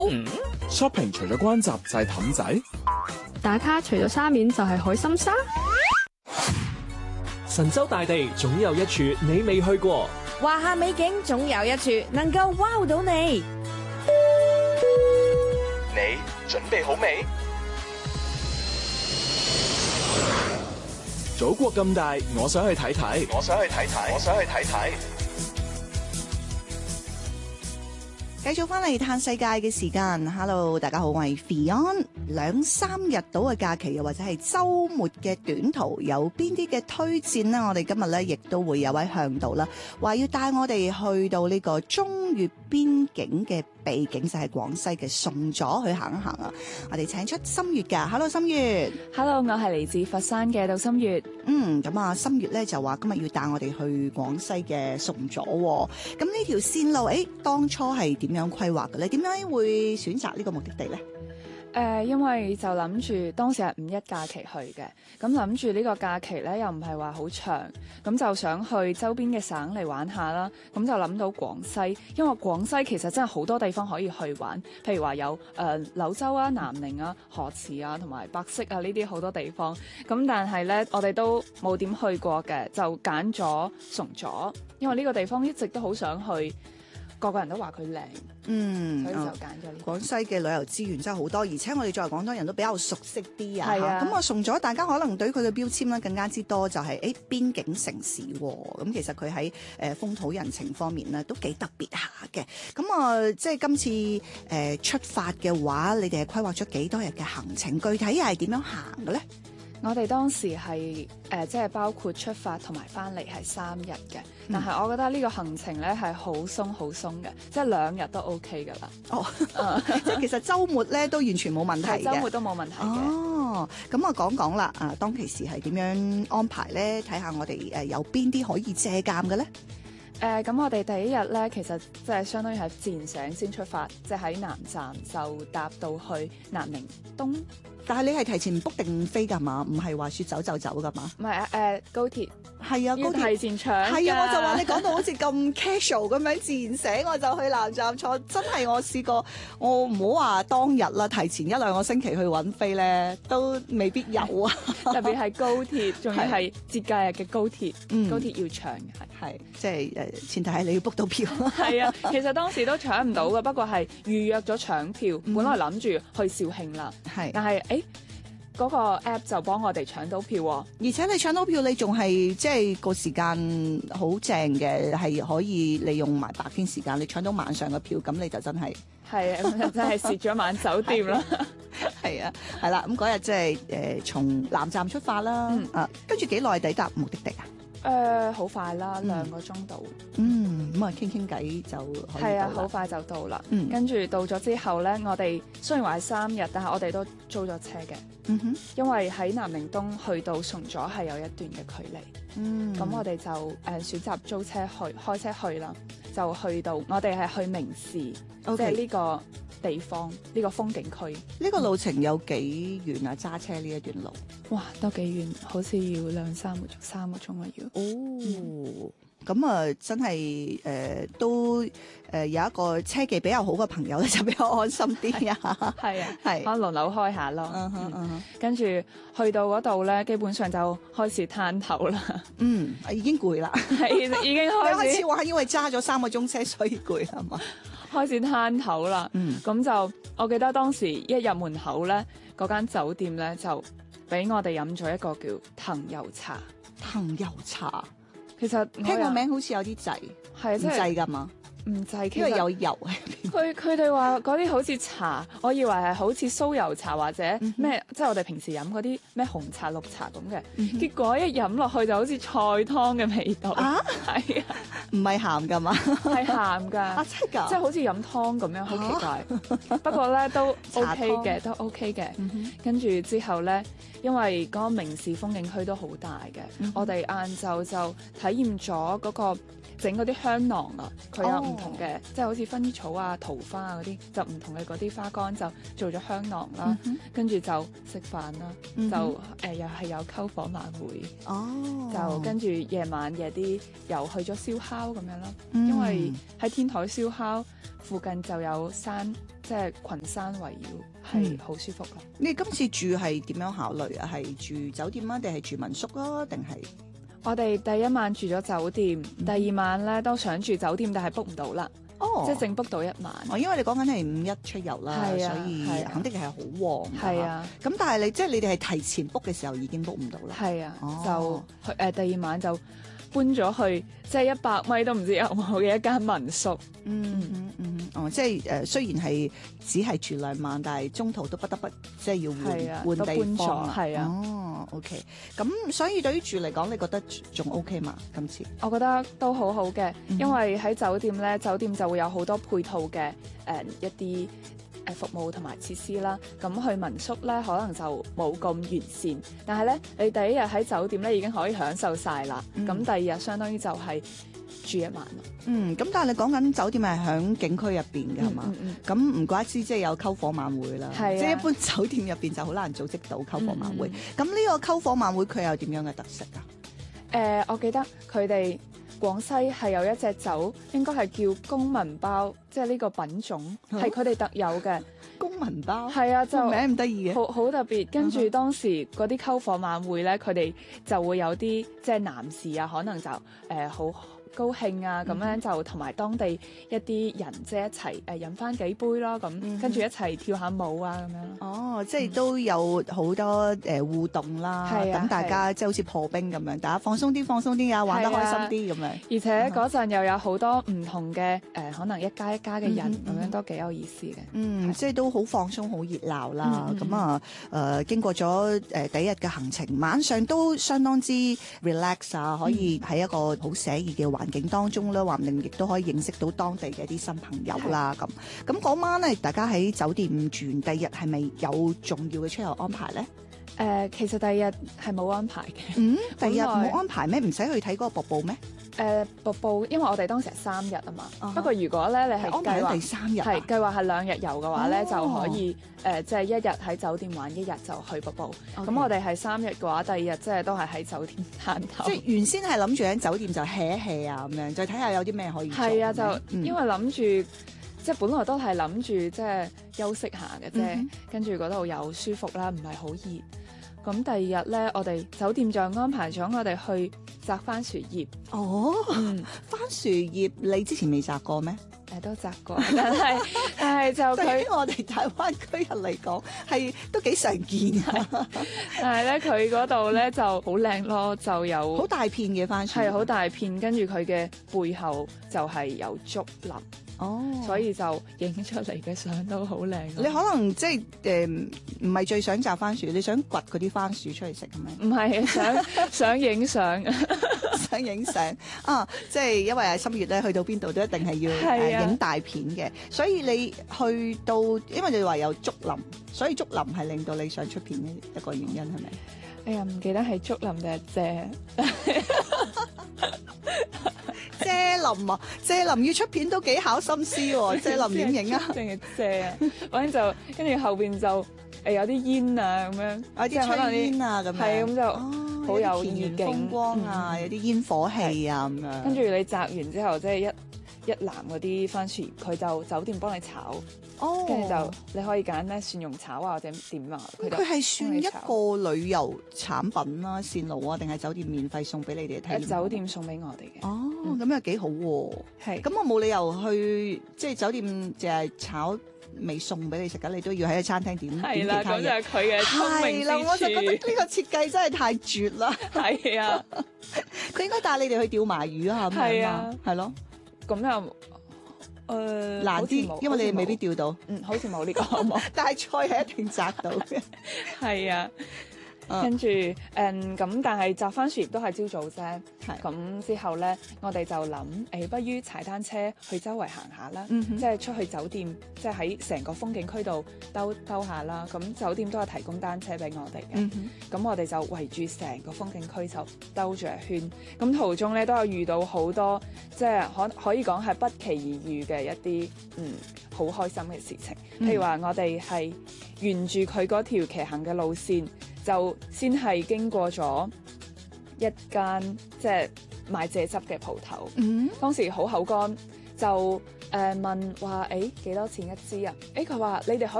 shopping 除咗關閘就係氹仔， 打卡除咗沙面就係海心沙。 神州大地總有一處你未去過， 華夏美景總有一處能夠 wow 到你。 你準備好未？祖國咁大，我想去睇睇。 繼續翻嚟嘆世界嘅時間 ，Hello， 大家好，我係 Fion。2-3日到嘅假期，又或者係週末嘅短途，有邊啲嘅推薦呢？我哋今日咧亦都會有位向導啦，話要帶我哋去到呢個中越邊境嘅秘境，就係廣西嘅崇左去行一行啊！我哋請出心月㗎，Hello， 心月。 Hello， 我係嚟自佛山嘅杜心月。 咁啊，心月咧就話今日要帶我哋去廣西嘅崇左喎。咁呢條線路，當初係點樣規劃嘅咧？點樣會選擇呢個目的地咧？ 因為就諗住當時係5一假期去嘅，咁諗住呢個假期咧又唔係話好長，咁就想去周邊嘅省嚟玩下啦。咁就諗到廣西，因為廣西其實真係好多地方可以去玩，譬如話有柳州啊、南寧啊、河池啊同埋百色啊呢啲好多地方。咁但係咧我哋都冇點去過嘅，就揀咗崇左，因為呢個地方一直都好想去。個個人都話佢靚，所以就揀咗呢個。 廣西嘅旅遊資源真係好多，而且我哋作為廣東人都比較熟悉啲啊。 係啊， 咁我崇左大家可能對佢嘅標籤咧更加之多，就係邊境城市喎。咁其實佢喺風土人情方面咧都幾特別下嘅。咁啊，即係今次出發嘅話，你哋係規劃咗幾多日嘅行程？具體又係點樣行嘅咧？ 我哋當時係即係包括出發同埋翻嚟係3日嘅，但係我覺得呢個行程咧係好鬆嘅，即係2日都 OK 噶啦。 即係其實週末咧都完全冇問題嘅。 週末都冇問題嘅。 咁我講啦，當其時係點樣安排咧？睇下我哋有邊啲可以借鑑嘅咧？ 咁我哋第一日咧，其實即係相當於係自然醒先出發，即係喺南站就搭到去南寧東。 但係你係提前 book 定飛㗎嘛？唔係話說走就走㗎嘛？ 唔係高鐵。係啊， 高鐵提前搶。 係啊，我就話你講到好似咁 casual 咁樣，自然醒我就去南站坐。真係我試過，我唔好話當日啦，提前1-2個星期去揾飛咧，都未必有啊。 特別係高鐵，仲要係節假日嘅高鐵，高鐵要搶係即係前提係你要 book 到票。 係啊，其實當時都搶唔到嘅，不過係預約咗搶票，本來諗住去肇慶啦，但係嗰個 app 就幫我哋搶到票喎， 而且你搶到票，你仲係即係個時間好正嘅，係可以利用埋白天時間，你搶到晚上嘅票，咁你就真係真係蝕咗晚酒店啦。 係啊，係啦，咁嗰日即係從南站出發啦，跟住幾耐抵達目的地啊？ 好快啦，2個鐘到。 咁啊傾傾偈就可以到啦。係啊， 好快就到啦。跟住到咗之後咧，我哋雖然話係3日，但係我哋都租咗車嘅。因為喺南寧東去到崇左係有一段嘅距離。咁我哋就選擇租車開車去啦，就去到我哋係去明市，即係呢個地方，呢個風景區。呢個路程有幾遠啊？揸車呢一段路？ 哇，都幾遠，好似要2-3個鐘啊要。 咁啊，真係都有一個車技比較好嘅朋友咧，就比較安心啲啊。係啊，係可能輪流開下咯。跟住去到嗰度咧，基本上就開始攤頭啦。 已經攰啦。係已經開始話因為揸咗3個鐘車，所以攰係嘛？ 開始攤頭啦。咁就我記得當時一入門口咧，嗰間酒店咧就俾我哋飲咗一個叫藤油茶。 藤油茶。其實聽個名好似有啲滯，係唔滯㗎嘛？唔滯，因為有油喺邊。 佢哋話嗰啲好似茶，我以為係好似酥油茶或者咩，即係我哋平時飲嗰啲咩紅茶、綠茶咁嘅。結果一飲落去就好似菜湯嘅味道。係啊， 唔係鹹㗎嘛？ 係鹹㗎。真係㗎！即係好似飲湯咁樣，好奇怪。不過咧都 OK 嘅，都 OK 嘅。跟住之後咧，因為嗰個明市風景區都好大嘅，我哋晏晝就體驗咗嗰個整嗰啲香囊啊，佢有唔同嘅，即係好似薰衣草啊、桃花啊嗰啲，就唔同嘅嗰啲花乾就做咗香囊啦。跟住就食飯啦，就又係有篝火晚會。就跟住夜啲又去咗燒烤咁樣啦。因為喺天台燒烤附近就有山， 即係群山圍繞，係好舒服咯。 你今次住係點樣考慮啊？係住酒店啊，定係住民宿啊，定係？ 我哋第一晚住咗酒店，第二晚咧都想住酒店，但係 book 唔到啦。 哦， 即係淨 book 到一晚。 因為你講緊係5·1出遊啦， 係啊所以係啊肯定係好旺㗎。 係啊， 咁但係即係你哋係提前 book 嘅時候已經 book 唔到啦。 係啊， 哦就第二晚就搬咗去即係100米都唔知有冇嘅一間民宿。 即係雖然係只係住2晚，但係中途都不得不即係要換都地方搬咗。係啊。 哦，OK。咁所以對於住嚟講，你覺得仲 OK 嘛？今次我覺得都好好嘅，因為喺酒店咧，酒店就會有好多配套嘅一啲服務同埋設施啦。咁去民宿咧，可能就冇咁完善，但係咧，你第一日喺酒店咧已經可以享受晒啦。咁第二日相當於就係住一晚咯。 咁但係你講緊酒店係響景區入邊嘅係嘛？咁唔怪之即係有篝火晚會啦。 係啊， 即係一般酒店入邊就好難組織到篝火晚會。咁呢個篝火晚會佢有點樣嘅特色啊？ 我記得佢哋廣西係有一隻酒，應該係叫公民包，即係呢個品種係佢哋特有嘅。 公民包係啊，就名唔得意嘅， 好特別。跟住當時嗰啲篝火晚會咧，佢哋就會有啲即係男士啊，可能就好高興啊，咁樣就同埋當地一啲人即係一齊飲翻幾杯咯，咁跟住一齊跳下舞啊咁樣。 哦，即係都有好多互動啦，咁大家即係好似破冰咁樣，大家放鬆啲啊，玩得開心啲咁樣。 而且嗰陣又有好多唔同嘅可能一家嘅人咁樣都幾有意思嘅。 即係都好放鬆、好熱鬧啦。咁啊經過咗第一日嘅行程，晚上都相當之 relax 啊，可以喺一個好寫意嘅環境當中咧，話唔定亦都可以認識到當地嘅啲新朋友啦。咁嗰晚咧，大家喺酒店住完，第二日係咪有重要嘅出遊安排咧？ 其實第二日係冇安排嘅。 第二日冇安排咩？唔使去睇嗰個瀑布咩？ 瀑布，因為我哋當時係3日啊嘛。不過如果咧你係安排第3日， 係計劃係2日遊嘅話咧，就可以即係1日喺酒店玩，1日就去瀑布。咁我哋係3日嘅話，第2日即係都係喺酒店攤頭。 即係原先係諗住喺酒店就 hea 一 hea 啊咁樣，再睇下有啲咩可以做。 係啊，就因為諗住。即係本來都係諗住即係休息下嘅啫，跟住嗰度又舒服啦，唔係好熱。咁第二日咧，我哋酒店就安排咗我哋去摘番薯葉。 番薯葉你之前未摘過咩？ 都摘過，但係就對於我哋大灣區人嚟講，係都幾常見啊。 但係咧，佢嗰度咧就好靚咯，就有好大片嘅番薯， 係好大片，跟住佢嘅背後就係有竹林。所以就影出嚟嘅相都好靚。 你可能即係唔係最想摘番薯，你想掘嗰啲番薯出嚟食係咪？ 唔係，想影相， 想影相啊！即係因為深月咧，去到邊度都一定係要影大片嘅。所以你去到，因為你話有竹林，所以竹林係令到你想出片嘅一個原因係咪？ 哎呀，唔記得係竹林定係蔗。 蔗林啊，蔗林要出片都幾考心思喎。蔗林點影啊？ 定係蔗啊？反正就跟住後邊就有啲煙啊咁樣， 有啲炊煙啊咁樣， 係咁就好有意境風光啊，有啲煙火氣啊咁樣。 跟住你摘完之後，即係一籃嗰啲番薯葉，佢就酒店幫你炒。跟住就你可以揀咩蒜蓉炒啊，或者點啊。佢係算一個旅遊產品啦，線路啊，定係酒店免費送俾你哋睇？ 酒店送俾我哋嘅。 咁又幾好喎。 係。咁我冇理由去即係酒店淨係炒未送俾你食㗎，你都要喺個餐廳點係啦，咁就係佢嘅聰明之處。係啦，我就覺得呢個設計真係太絕啦。 係啊。 佢應該帶你哋去釣埋魚啊， 係啊， 係咯。 咁又。 難啲，因為你哋未必釣到。 好似冇呢個項目， 但係菜係一定摘到嘅。 係啊。跟住咁，但係摘番薯葉都係朝早啫。咁之後咧，我哋就諗不如踩單車去周圍行下啦。即係出去酒店，即係喺成個風景區度兜下啦。咁酒店都係提供單車俾我哋嘅。咁我哋就圍住成個風景區就兜住一圈。咁途中咧都有遇到好多即係可以講係不期而遇嘅一啲好開心嘅事情。譬如話我哋係沿住佢嗰條騎行嘅路線。就先係經過咗一間即係賣蔗汁嘅鋪頭。當時好口乾，就問話幾多錢一支啊？佢話你哋可